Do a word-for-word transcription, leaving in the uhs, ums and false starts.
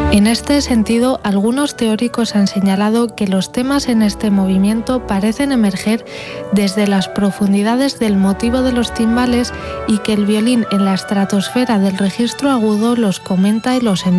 En este sentido, algunos teóricos han señalado que los temas en este movimiento parecen emerger desde las profundidades del motivo de los timbales y que el violín en la estratosfera del registro agudo los comenta y los